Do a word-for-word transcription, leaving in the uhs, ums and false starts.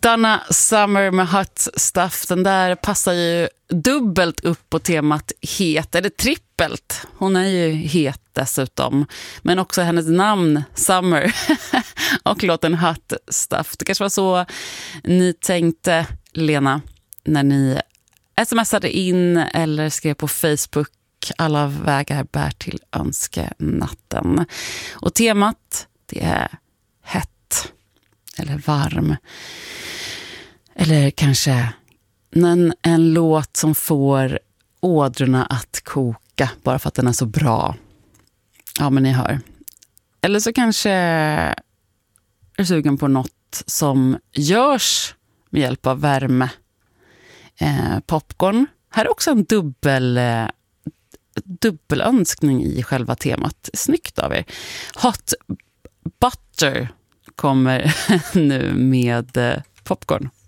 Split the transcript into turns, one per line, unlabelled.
Donna Summer med Hot Stuff, den där passar ju dubbelt upp på temat het, eller trippelt. Hon är ju het dessutom, men också hennes namn Summer och låten Hot Stuff. Det kanske var så ni tänkte, Lena, när ni smsade in eller skrev på Facebook. Alla vägar bär till önskenatten. Och temat, det är hett eller varm. Eller kanske en, en låt som får ådrorna att koka bara för att den är så bra. Ja, men ni hör. Eller så kanske är du sugen på något som görs med hjälp av värme. Eh, popcorn. Här är också en dubbel, eh, dubbelönskning i själva temat. Snyggt av er. Hot butter kommer nu med eh, popcorn.